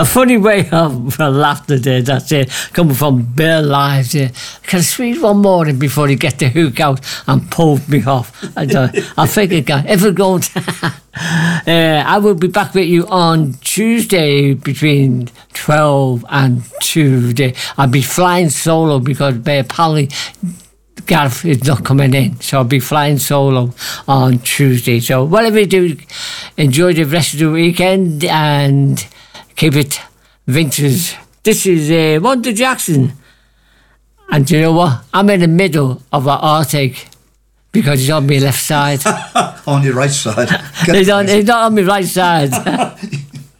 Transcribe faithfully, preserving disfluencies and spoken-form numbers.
a funny way of laughter there, that's it, coming from Bill Lives there. Can I squeeze one more in before he get the hook out and pulled me off? I, don't, I figured, if it goes, uh, I will be back with you on Tuesday between twelve and two. Day. I'll be flying solo because apparently Gareth is not coming in, so I'll be flying solo on Tuesday. So whatever you do, enjoy the rest of the weekend and keep it vintage. This is uh, Wanda Jackson, and you know what? I'm in the middle of an heartache because he's on my left side. On your right side. He's, on, he's not on my right side.